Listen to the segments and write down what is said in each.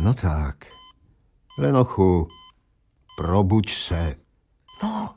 No tak. Lenochu, probuď se. No.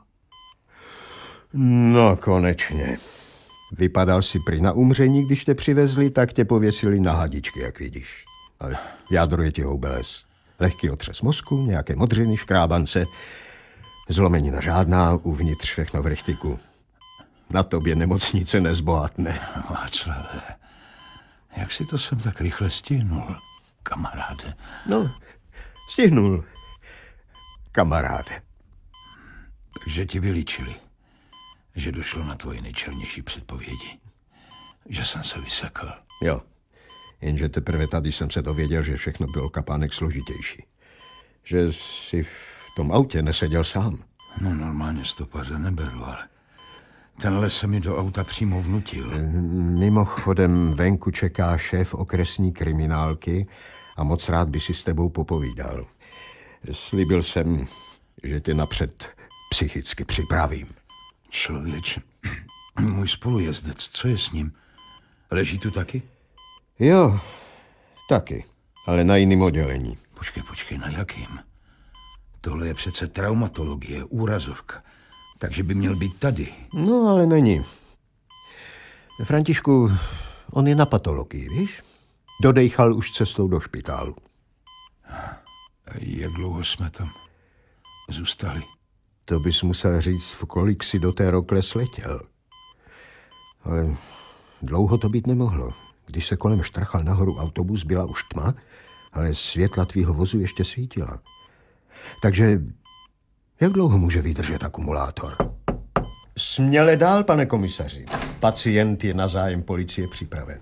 No, konečně. Vypadal si prý na umření, když tě přivezli, tak tě pověsili na hadičky, jak vidíš. Ale jádro ti houbeles. Lehký otřes mozku, nějaké modřiny, škrábance, zlomenina žádná, uvnitř všechno v rychtiku. Na tobě nemocnice nezbohatne. Václave, jak si to jsem tak rychle stihnul, kamaráde? No, stihnul, kamaráde. Takže ti vylíčili, že došlo na tvoje nejčernější předpovědi. Že jsem se vysekl. Jo, jenže teprve tady jsem se dověděl, že všechno bylo kapánek složitější. Že jsi v tom autě neseděl sám. No normálně stopaře neberu, ale tenhle se mi do auta přímo vnutil. Mimochodem venku čeká šéf okresní kriminálky a moc rád by si s tebou popovídal. Slíbil jsem, že tě napřed psychicky připravím. Člověče, můj spolujezdec, co je s ním? Leží tu taky? Jo, taky, ale na jiném oddělení. Počkej, na jakým? Tohle je přece traumatologie, úrazovka. Takže by měl být tady. No, ale není. Františku, on je na patologii, víš? Dodejchal už cestou do špitálu. A jak dlouho jsme tam zůstali? To bys musel říct, v kolik si do té rokle sletěl. Ale dlouho to být nemohlo. Když se kolem štrchal nahoru autobus, byla už tma, ale světla tvýho vozu ještě svítila. Takže jak dlouho může vydržet akumulátor? Směle dál, pane komisaři. Pacient je na zájem policie připraven.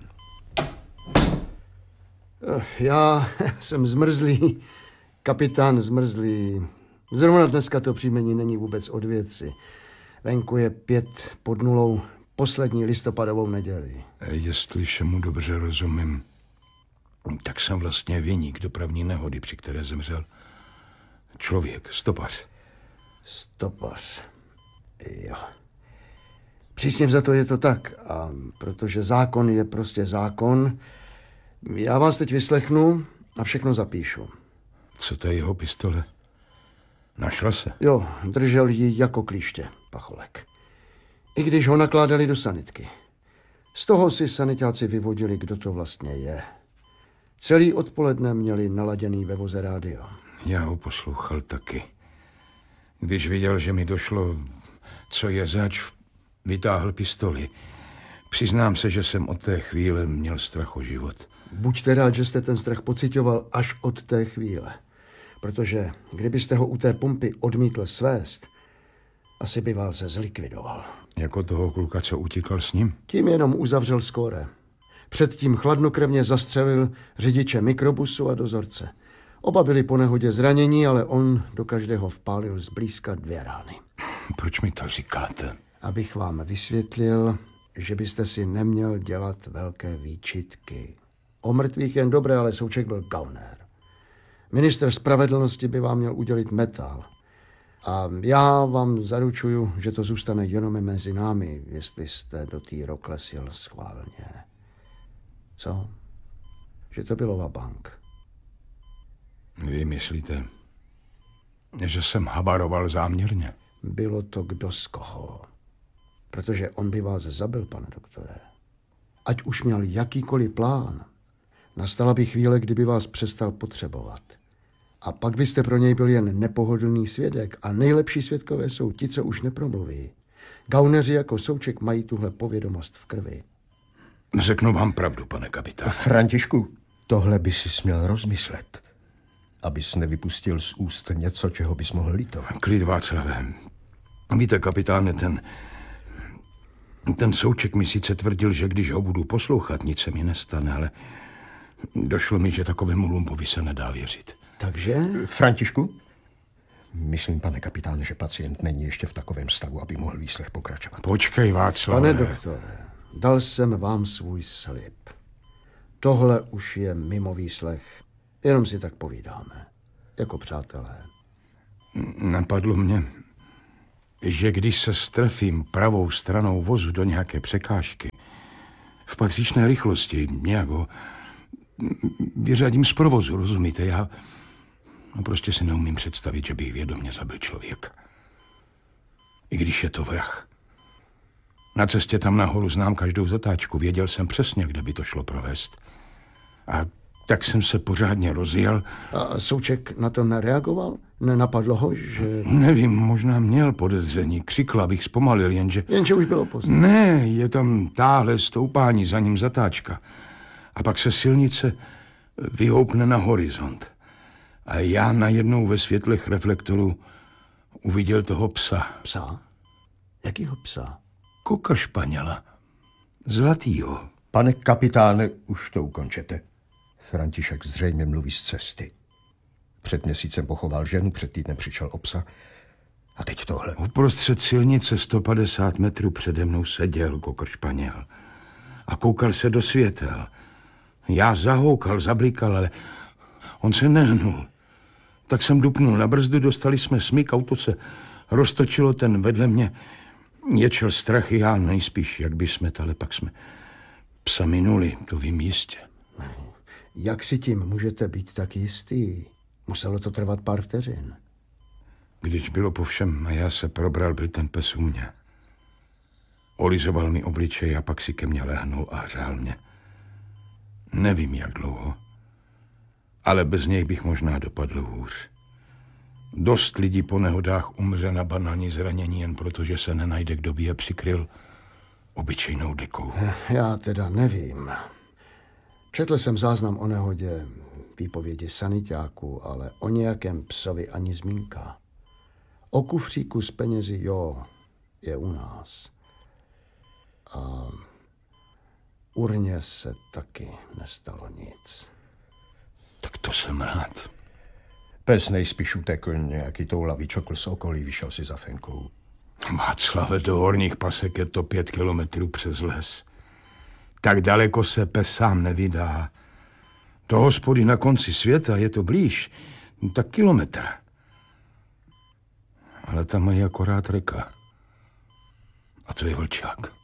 Já jsem zmrzlý, kapitán zmrzlý. Zrovna dneska to příjmení není vůbec od věci. Venku je 5:00, poslední listopadovou neděli. Jestli všemu dobře rozumím, tak jsem vlastně viník dopravní nehody, při které zemřel člověk, stopař. Stopař. Jo. Přísně vzato je to tak. A protože zákon je prostě zákon, já vás teď vyslechnu a všechno zapíšu. Co to je jeho pistole? Našla se? Jo, držel ji jako klíště, pacholek. I když ho nakládali do sanitky. Z toho si sanitáci vyvodili, kdo to vlastně je. Celý odpoledne měli naladěný ve voze rádio. Já ho poslouchal taky. Když viděl, že mi došlo, co je zač, vytáhl pistoli. Přiznám se, že jsem od té chvíle měl strach o život. Buďte rád, že jste ten strach pocitoval až od té chvíle. Protože kdybyste ho u té pumpy odmítl svést, asi by vás zlikvidoval. Jako toho kluka, co utíkal s ním? Tím jenom uzavřel skóre. Předtím chladnokrevně zastřelil řidiče mikrobusu a dozorce. Oba byli po nehodě zranění, ale on do každého vpálil zblízka 2 rány. Proč mi to říkáte? Abych vám vysvětlil, že byste si neměl dělat velké výčitky. O mrtvých jen dobré, ale Souček byl gauner. Ministr spravedlnosti by vám měl udělit metal. A já vám zaručuju, že to zůstane jenom mezi námi, jestli jste do té rokle sjel schválně. Co? Že to bylo vabank. Vy myslíte, že jsem habaroval záměrně? Bylo to kdo z koho. Protože on by vás zabil, pane doktore. Ať už měl jakýkoliv plán, nastala by chvíle, kdyby vás přestal potřebovat. A pak byste pro něj byl jen nepohodlný svědek a nejlepší svědkové jsou ti, co už nepromluví. Gauneři jako Souček mají tuhle povědomost v krvi. Řeknu vám pravdu, pane kapitáne. Františku, tohle by si směl rozmyslet, abys nevypustil z úst něco, čeho bys mohl litovat. Klid, Václave. Víte, kapitáne, ten Souček mi sice tvrdil, že když ho budu poslouchat, nic se mi nestane, ale došlo mi, že takovému lumpovi se nedá věřit. Takže? Františku? Myslím, pane kapitáne, že pacient není ještě v takovém stavu, aby mohl výslech pokračovat. Počkej, Václave. Pane doktore, dal jsem vám svůj slib. Tohle už je mimo výslech. Jenom si tak povídáme. Jako přátelé. Napadlo mě, že když se strefím pravou stranou vozu do nějaké překážky, v patřičné rychlosti, nějak ho vyřadím z provozu, rozumíte? Já prostě si neumím představit, že bych vědomě zabil člověka. I když je to vrah. Na cestě tam nahoru znám každou zatáčku. Věděl jsem přesně, kde by to šlo provést. A tak jsem se pořádně rozjel. A Souček na to nereagoval? Nenapadlo ho, že... Nevím, možná měl podezření. Křikl, abych zpomalil, jenže... Jenže už bylo pozdě. Ne, je tam táhle stoupání, za ním zatáčka. A pak se silnice vyhoupne na horizont. A já najednou ve světlech reflektoru uviděl toho psa. Psa? Jakýho psa? Koka Španěla. Zlatýho. Pane kapitáne, už to ukončete. František zřejmě mluví z cesty. Před měsícem pochoval ženu, před týdnem přišel o psa. A teď tohle. Uprostřed silnice 150 metrů přede mnou seděl Kokr Španěl. A koukal se do světel. Já zahoukal, zablikal, ale on se nehnul. Tak jsem dupnul na brzdu, dostali jsme smyk, auto se roztočilo, ten vedle mě ječel strach, já nejspíš, jak by smet, ale pak jsme psa minuli, to vím jistě. Jak si tím můžete být tak jistý? Muselo to trvat pár vteřin. Když bylo po všem a já se probral, byl ten pes u mě. Olizoval mi obličej a pak si ke mně lehnul a řál mě. Nevím, jak dlouho, ale bez něj bych možná dopadl hůř. Dost lidí po nehodách umře na banální zranění jen proto, že se nenajde, kdo by je přikryl obyčejnou dekou. Já teda nevím. Četl jsem záznam o nehodě, výpovědi sanitáků, ale o nějakém psovi ani zmínka. O kufříku s penězi, jo, je u nás. A urně se taky nestalo nic. Tak to jsem rád. Pes nejspíš utekl, nějaký toulavý čokl z okolí, vyšel si za fenkou. Václave, do Horních Pasek je to 5 kilometrů přes les. Tak daleko se pes sám nevydá. Do hospody na konci světa je to blíž, tak kilometr. Ale tam mají akorát reka. A to je vlčák.